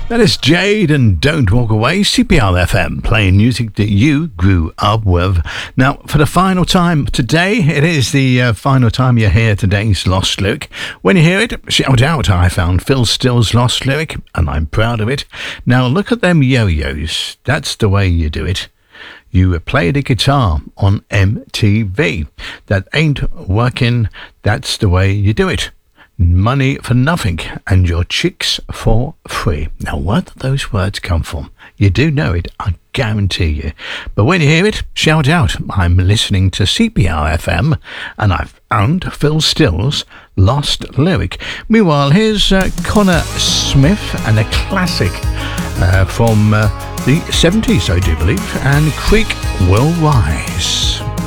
That is Jade and Don't Walk Away, CPR FM, playing music that you grew up with. Now, for the final time today, it is the final time you hear today's Lost Lyric. When you hear it, shout out, I found Phil Still's Lost Lyric, and I'm proud of it. Now, look at them yo-yos. That's the way you do it. You play the guitar on MTV. That ain't working. That's the way you do it. Money for nothing and your chicks for free. Now, where do those words come from? You do know it, I guarantee you. But when you hear it, shout out. I'm listening to CPR FM and I've found Phil Still's Lost Lyric. Meanwhile, here's Connor Smith and a classic from the 70s, I do believe, and Creek Will Rise.